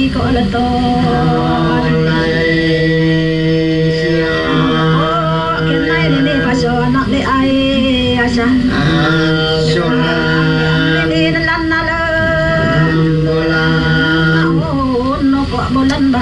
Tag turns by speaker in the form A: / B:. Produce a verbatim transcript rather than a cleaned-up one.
A: ko ala to cái này để để phải cho nó để ai à cha